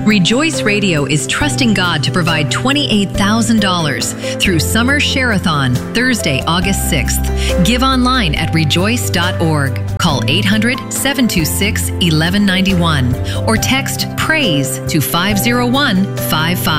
Rejoice Radio is trusting God to provide $28,000 through Summer Share-a-thon, Thursday, August 6th. Give online at rejoice.org. Call 800-726-1191 or text PRAISE to 50155.